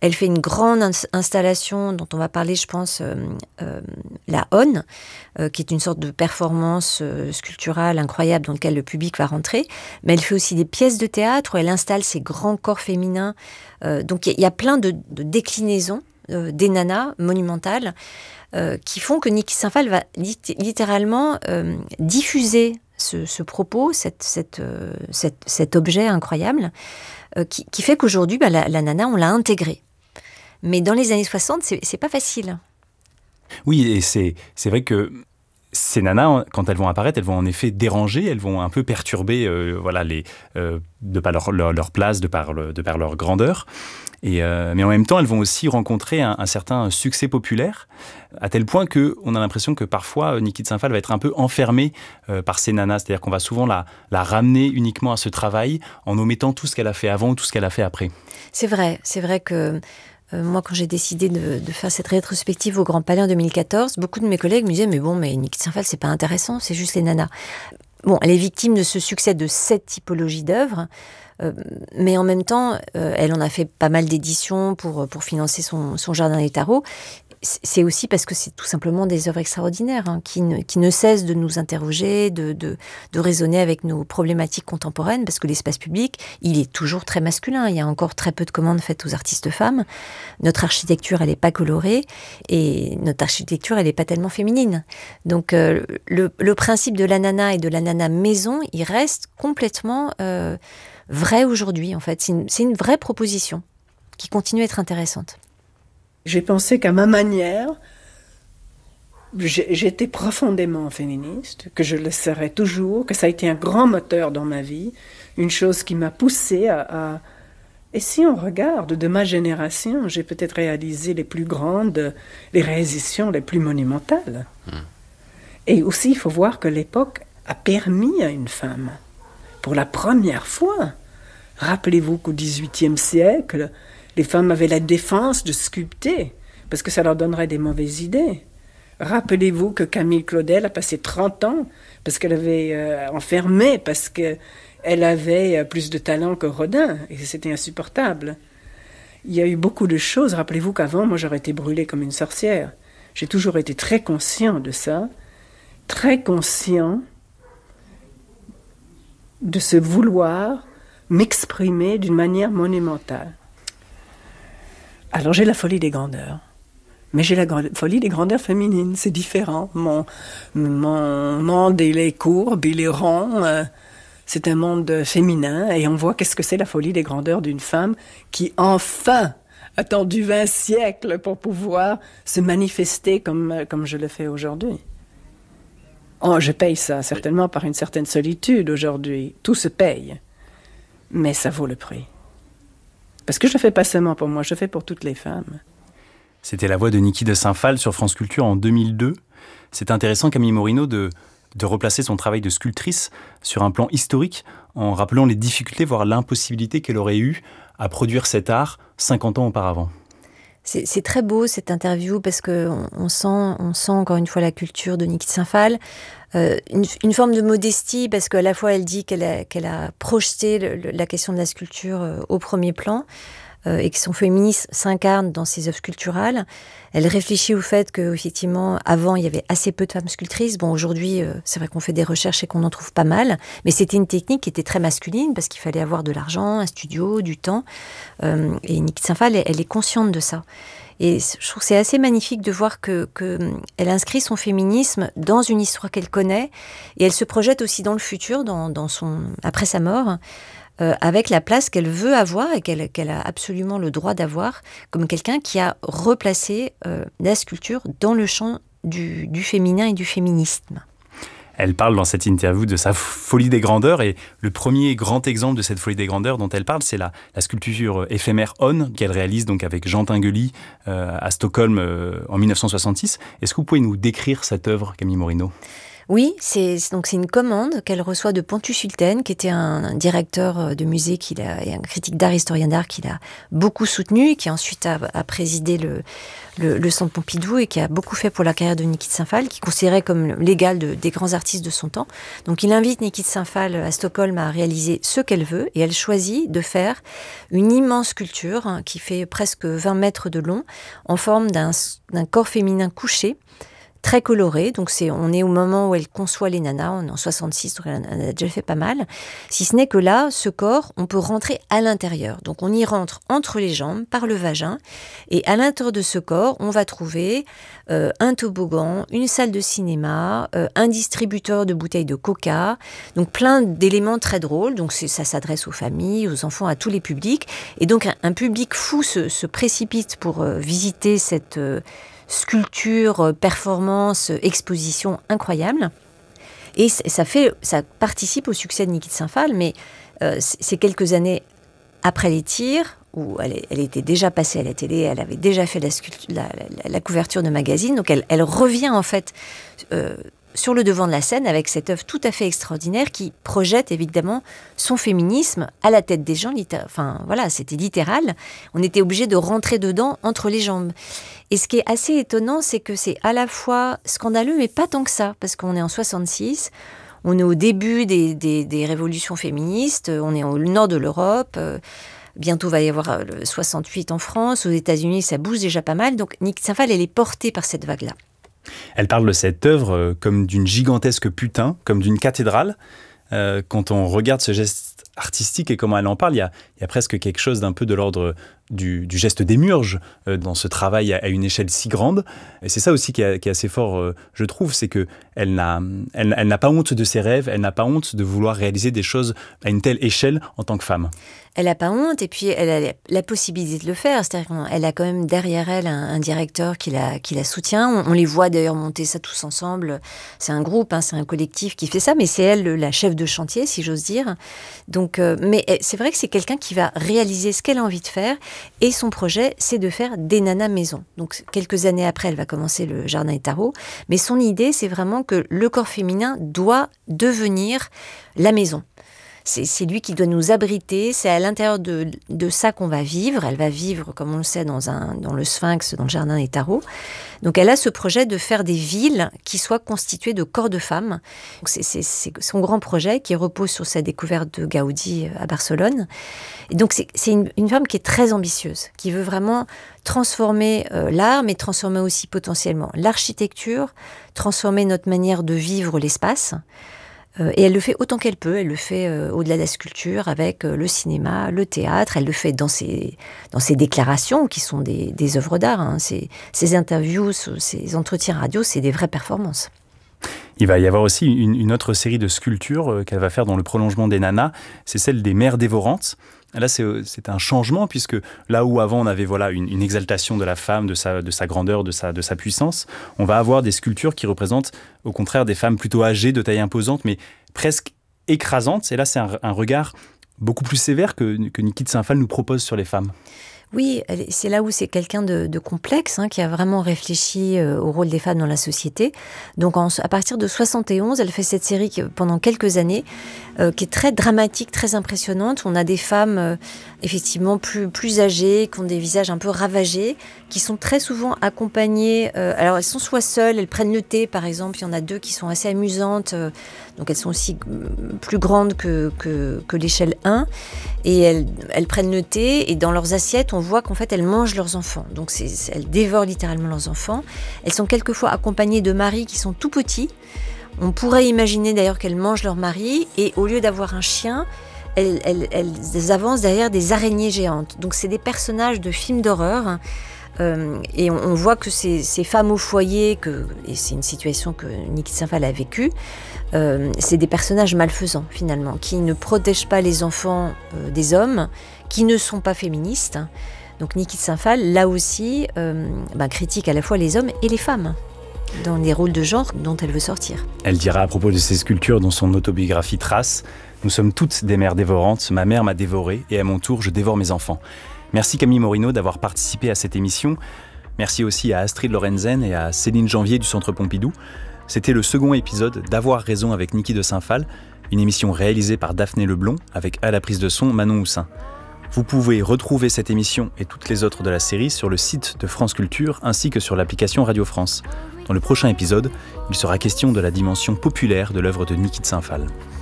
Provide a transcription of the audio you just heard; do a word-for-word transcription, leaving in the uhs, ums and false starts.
Elle fait une grande ins- installation dont on va parler, je pense, euh, euh, la On, euh, qui est une sorte de performance euh, sculpturale incroyable dans laquelle le public va rentrer. Mais elle fait aussi des pièces de théâtre où elle installe ses grands corps féminins. Euh, donc il y, y a plein de, de déclinaisons euh, des nanas monumentales euh, qui font que Niki Saint-Phal va lit- littéralement euh, diffuser ce, ce propos, cette, cette, euh, cette, cet objet incroyable, euh, qui, qui fait qu'aujourd'hui, bah, la, la nana, on l'a intégrée. Mais dans les années soixante, c'est, c'est pas facile. Oui, et c'est, c'est vrai que ces nanas, quand elles vont apparaître, elles vont en effet déranger, elles vont un peu perturber, euh, voilà, les, euh, de par leur, leur, leur place, de par, le, de par leur grandeur. Et, euh, mais en même temps, elles vont aussi rencontrer un, un certain succès populaire, à tel point qu'on a l'impression que parfois, Niki de Saint-Phal va être un peu enfermée euh, par ces nanas. C'est-à-dire qu'on va souvent la, la ramener uniquement à ce travail en omettant tout ce qu'elle a fait avant ou tout ce qu'elle a fait après. C'est vrai, c'est vrai que euh, moi, quand j'ai décidé de, de faire cette rétrospective au Grand Palais en deux mille quatorze, beaucoup de mes collègues me disaient « Mais bon, mais Niki de Saint-Phal, c'est pas intéressant, c'est juste les nanas. » Bon, elle est victime de ce succès de cette typologie d'œuvres, euh, mais en même temps, euh, elle en a fait pas mal d'éditions pour, pour financer son, son jardin des tarots. C'est aussi parce que c'est tout simplement des œuvres extraordinaires hein, qui, ne, qui ne cessent de nous interroger, de, de, de raisonner avec nos problématiques contemporaines, parce que l'espace public, il est toujours très masculin. Il y a encore très peu de commandes faites aux artistes femmes. Notre architecture, elle n'est pas colorée, et notre architecture, elle n'est pas tellement féminine. Donc, euh, le, le principe de la nana et de la nana maison, il reste complètement euh, vrai aujourd'hui, en fait. C'est une, c'est une vraie proposition qui continue à être intéressante. J'ai pensé qu'à ma manière, j'étais profondément féministe, que je le serai toujours, que ça a été un grand moteur dans ma vie, une chose qui m'a poussée à, à... Et si on regarde de ma génération, j'ai peut-être réalisé les plus grandes, les réalisations les plus monumentales. Mmh. Et aussi, il faut voir que l'époque a permis à une femme, pour la première fois, rappelez-vous qu'au dix-huitième siècle, les femmes avaient la défense de sculpter, parce que ça leur donnerait des mauvaises idées. Rappelez-vous que Camille Claudel a passé trente ans, parce qu'elle avait euh, enfermé, parce qu'elle avait euh, plus de talent que Rodin, et c'était insupportable. Il y a eu beaucoup de choses. Rappelez-vous qu'avant, moi, j'aurais été brûlée comme une sorcière. J'ai toujours été très conscient de ça, très conscient de ce vouloir m'exprimer d'une manière monumentale. Alors j'ai la folie des grandeurs, mais j'ai la gra- folie des grandeurs féminines, c'est différent. Mon, mon monde, il est courbe, il est rond, euh, c'est un monde féminin, et on voit qu'est-ce que c'est la folie des grandeurs d'une femme qui enfin a attendu vingt siècles pour pouvoir se manifester comme, comme je le fais aujourd'hui. Oh, je paye ça certainement par une certaine solitude aujourd'hui, tout se paye, mais ça vaut le prix. Parce que je ne fais pas seulement pour moi, je fais pour toutes les femmes. C'était la voix de Niki de Saint-Phal sur France Culture en deux mille deux. C'est intéressant, Camille Morino, de, de replacer son travail de sculptrice sur un plan historique en rappelant les difficultés, voire l'impossibilité qu'elle aurait eue à produire cet art cinquante ans auparavant. C'est, c'est très beau cette interview parce qu'on on sent, on sent encore une fois la culture de Niki de Saint-Phal. Euh, une, une forme de modestie parce qu'à la fois elle dit qu'elle a, qu'elle a projeté le, le, la question de la sculpture euh, au premier plan euh, et que son féminisme s'incarne dans ses œuvres sculpturales. Elle réfléchit au fait qu'effectivement, avant, il y avait assez peu de femmes sculptrices. Bon, aujourd'hui, euh, c'est vrai qu'on fait des recherches et qu'on en trouve pas mal, mais c'était une technique qui était très masculine parce qu'il fallait avoir de l'argent, un studio, du temps. Euh, et Niki de Saint-Phal, elle, elle est consciente de ça. Et je trouve que c'est assez magnifique de voir que, que elle inscrit son féminisme dans une histoire qu'elle connaît et elle se projette aussi dans le futur, dans, dans son, après sa mort, euh, avec la place qu'elle veut avoir et qu'elle, qu'elle a absolument le droit d'avoir, comme quelqu'un qui a replacé euh, la sculpture dans le champ du, du féminin et du féminisme. Elle parle dans cette interview de sa folie des grandeurs et le premier grand exemple de cette folie des grandeurs dont elle parle, c'est la, la sculpture éphémère On qu'elle réalise donc avec Jean Tinguely euh, à Stockholm euh, en dix-neuf cent soixante-six. Est-ce que vous pouvez nous décrire cette œuvre, Camille Morino ? Oui, c'est donc c'est une commande qu'elle reçoit de Pontus Hulten, qui était un, un directeur de musée qu'il a, et un critique d'art, historien d'art qu'il a beaucoup soutenu, et qui ensuite a, a présidé le, le, le Centre Pompidou et qui a beaucoup fait pour la carrière de Niki de Saint-Phal, qui considérait comme l'égal de, des grands artistes de son temps. Donc il invite Niki de Saint-Phal à Stockholm à réaliser ce qu'elle veut, et elle choisit de faire une immense sculpture hein, qui fait presque vingt mètres de long, en forme d'un, d'un corps féminin couché, très coloré, donc c'est, on est au moment où elle conçoit les nanas, on est en soixante-six, donc elle a déjà fait pas mal, si ce n'est que là, ce corps, on peut rentrer à l'intérieur, donc on y rentre entre les jambes, par le vagin, et à l'intérieur de ce corps, on va trouver euh, un toboggan, une salle de cinéma, euh, un distributeur de bouteilles de coca, donc plein d'éléments très drôles, donc c'est, ça s'adresse aux familles, aux enfants, à tous les publics, et donc un, un public fou se, se précipite pour euh, visiter cette... Euh, sculpture, performance, exposition incroyable. Et ça, fait, ça participe au succès de Niki de Saint-Phal, mais euh, c'est quelques années après les tirs, où elle, elle était déjà passée à la télé, elle avait déjà fait la, la, la, la couverture de magazine, donc elle, elle revient en fait euh, sur le devant de la scène avec cette œuvre tout à fait extraordinaire qui projette évidemment son féminisme à la tête des gens. Litté- enfin voilà, c'était littéral. On était obligé de rentrer dedans entre les jambes. Et ce qui est assez étonnant, c'est que c'est à la fois scandaleux, mais pas tant que ça, parce qu'on est en soixante-six, on est au début des, des, des révolutions féministes, on est au nord de l'Europe, euh, bientôt va y avoir le soixante-huit en France, aux États-Unis ça bouge déjà pas mal, donc Niki de Saint-Phal, elle est portée par cette vague-là. Elle parle de cette œuvre comme d'une gigantesque putain, comme d'une cathédrale. Euh, quand on regarde ce geste artistique et comment elle en parle, il y a, il y a presque quelque chose d'un peu de l'ordre du, du geste démiurge euh, dans ce travail à, à une échelle si grande. Et c'est ça aussi qui est, qui est assez fort, euh, je trouve, c'est qu'elle n'a, elle, elle n'a pas honte de ses rêves, elle n'a pas honte de vouloir réaliser des choses à une telle échelle en tant que femme. Elle n'a pas honte et puis elle a la possibilité de le faire. C'est-à-dire qu'elle a quand même derrière elle un, un directeur qui la, qui la soutient. On, on les voit d'ailleurs monter ça tous ensemble. C'est un groupe, hein, c'est un collectif qui fait ça, mais c'est elle la chef de chantier, si j'ose dire. Donc, euh, mais c'est vrai que c'est quelqu'un qui va réaliser ce qu'elle a envie de faire et son projet, c'est de faire des nanas maison. Donc quelques années après, elle va commencer le Jardin et Tarot. Mais son idée, c'est vraiment que le corps féminin doit devenir la maison. C'est, c'est lui qui doit nous abriter, c'est à l'intérieur de, de ça qu'on va vivre. Elle va vivre, comme on le sait, dans, un, dans le Sphinx, dans le Jardin des Tarots. Donc elle a ce projet de faire des villes qui soient constituées de corps de femmes. Donc c'est, c'est, c'est son grand projet qui repose sur sa découverte de Gaudi à Barcelone. Et donc c'est, c'est une, une femme qui est très ambitieuse, qui veut vraiment transformer euh, l'art, mais transformer aussi potentiellement l'architecture, transformer notre manière de vivre l'espace. Euh, et elle le fait autant qu'elle peut, elle le fait euh, au-delà de la sculpture, avec euh, le cinéma, le théâtre, elle le fait dans ses, dans ses déclarations, qui sont des, des œuvres d'art. Hein. Ses, ses interviews, ses entretiens radio, c'est des vraies performances. Il va y avoir aussi une, une autre série de sculptures euh, qu'elle va faire dans le prolongement des nanas, c'est celle des mères dévorantes. Là, c'est, c'est un changement, puisque là où avant on avait voilà, une, une exaltation de la femme, de sa, de sa grandeur, de sa, de sa puissance, on va avoir des sculptures qui représentent au contraire des femmes plutôt âgées, de taille imposante, mais presque écrasantes. Et là, c'est un, un regard beaucoup plus sévère que, que Niki de Saint-Phal nous propose sur les femmes. Oui, c'est là où c'est quelqu'un de, de complexe, hein, qui a vraiment réfléchi euh, au rôle des femmes dans la société. Donc en, à partir de soixante et onze, elle fait cette série qui, pendant quelques années, euh, qui est très dramatique, très impressionnante. On a des femmes euh, effectivement plus, plus âgées, qui ont des visages un peu ravagés, qui sont très souvent accompagnées. Euh, alors elles sont soit seules, elles prennent le thé par exemple, il y en a deux qui sont assez amusantes, euh, donc elles sont aussi plus grandes que, que, que l'échelle un, et elles, elles prennent le thé, et dans leurs assiettes, on voit qu'en fait, elles mangent leurs enfants. Donc, c'est, elles dévorent littéralement leurs enfants. Elles sont quelquefois accompagnées de maris qui sont tout petits. On pourrait imaginer d'ailleurs qu'elles mangent leur mari, et au lieu d'avoir un chien, elles, elles, elles avancent derrière des araignées géantes. Donc, c'est des personnages de films d'horreur. Euh, et on, on voit que ces, ces femmes au foyer, que, et c'est une situation que Niki de Saint-Phal a vécue, euh, c'est des personnages malfaisants finalement, qui ne protègent pas les enfants euh, des hommes, qui ne sont pas féministes. Donc Niki de Saint-Phal, là aussi, euh, bah, critique à la fois les hommes et les femmes dans les rôles de genre dont elle veut sortir. Elle dira à propos de ses sculptures dans son autobiographie Trace, « Nous sommes toutes des mères dévorantes, ma mère m'a dévorée et à mon tour je dévore mes enfants ». Merci Camille Morino d'avoir participé à cette émission. Merci aussi à Astrid Lorenzen et à Céline Janvier du Centre Pompidou. C'était le second épisode d'Avoir raison avec Niki de Saint-Phalle, une émission réalisée par Daphné Leblond avec à la prise de son Manon Houssin. Vous pouvez retrouver cette émission et toutes les autres de la série sur le site de France Culture ainsi que sur l'application Radio France. Dans le prochain épisode, il sera question de la dimension populaire de l'œuvre de Niki de Saint-Phalle.